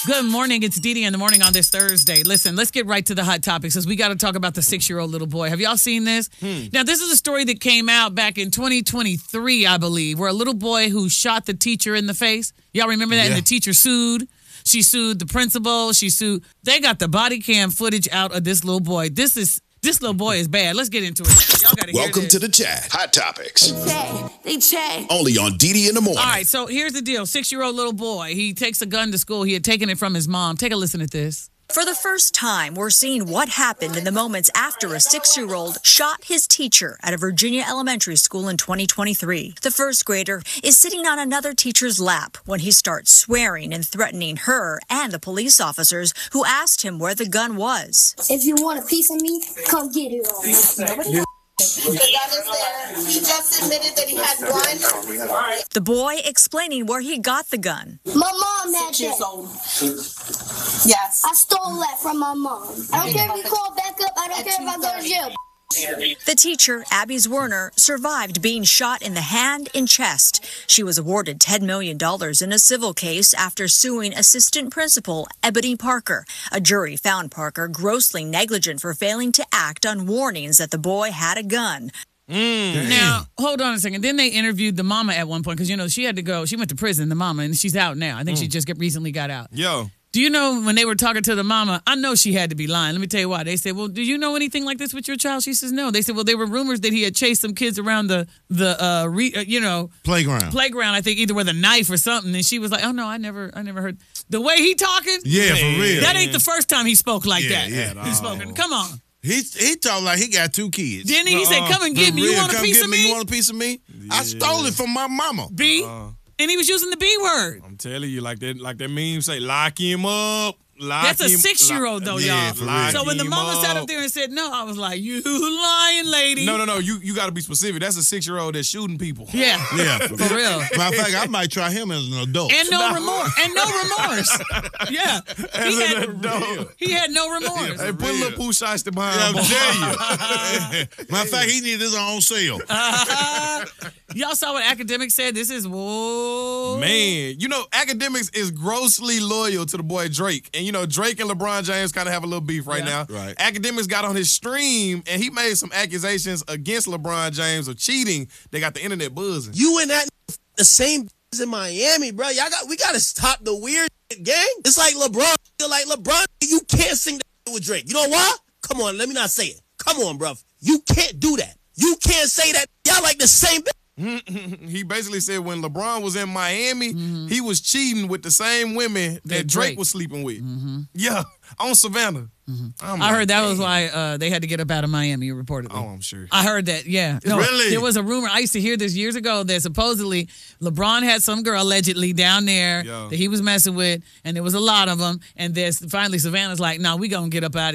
Good morning. It's Dee Dee in the morning on this Thursday. Listen, let's get right to the hot topics because we got to talk about the 6-year-old little boy. Have y'all seen this? Now, this is a story that came out back in 2023, I believe, where a little boy who shot the teacher in the face. Y'all remember that? Yeah. And the teacher sued. She sued the principal. They got the body cam footage out of this little boy. This little boy is bad. Let's get into it now. Y'all gotta Welcome to the chat. Hot Topics. They chat. Only on Dee Dee in the morning. All right, so here's the deal. 6-year-old little boy. He takes a gun to school. He had taken it from his mom. Take a listen at this. For the first time, we're seeing what happened in the moments after a 6-year-old shot his teacher at a Virginia elementary school in 2023. The first grader is sitting on another teacher's lap when he starts swearing and threatening her and the police officers who asked him where the gun was. If you want a piece of me, come get it. The gun is there. He just admitted that he had one. The boy explaining where he got the gun. My mom had that. Yes. I stole that from my mom. I don't care if you call back up. I don't care if I go to jail. The teacher, Abby Zwerner, survived being shot in the hand and chest. She was awarded $10 million in a civil case after suing assistant principal Ebony Parker. A jury found Parker grossly negligent for failing to act on warnings that the boy had a gun. Now, hold on a second. Then they interviewed the mama at one point because, she had to go. She went to prison, the mama, and she's out now. I think she just recently got out. Yo. Do you know when they were talking to the mama, I know she had to be lying. Let me tell you why. They said, well, do you know anything like this with your child? She says, no. They said, well, there were rumors that he had chased some kids around the playground, I think, either with a knife or something. And she was like, oh, no, I never heard. The way he talking? Yeah, for real. That ain't the first time he spoke like that. Yeah. He's spoken. Come on. He talked like he got 2 kids. Didn't he? He said, come and get me. You want a piece of me? You want a piece of me? Yeah. I stole it from my mama. B? And he was using the B word. I'm telling you, like that meme say, lock him up. That's a 6-year-old, though, y'all. So when the mama sat up there and said no, I was like, you lying, lady. No. You got to be specific. That's a 6-year-old that's shooting people. Yeah. For real. Matter of fact, I might try him as an adult. And no remorse. Yeah. He had no remorse. Hey, put a little Pooh Shiesty behind him. I'm telling you. Matter of fact, he needed his own cell. Y'all saw what Academics said? This is, whoa. Man, Academics is grossly loyal to the boy Drake. And, Drake and LeBron James kind of have a little beef right now. Right. Academics got on his stream, and he made some accusations against LeBron James of cheating. They got the internet buzzing. You and that the same in Miami, bro. We got to stop the weird gang. It's like LeBron. You can't sing that with Drake. You know why? Come on, let me not say it. Come on, bro. You can't do that. You can't say that. Y'all like the same. He basically said when LeBron was in Miami, he was cheating with the same women that Drake was sleeping with. Yeah, on Savannah. I heard that was why they had to get up out of Miami, reportedly. Oh, I'm sure. I heard that, yeah. No, really? There was a rumor. I used to hear this years ago that supposedly LeBron had some girl allegedly down there that he was messing with, and there was a lot of them. And finally Savannah's like, no, we going to get up out of here.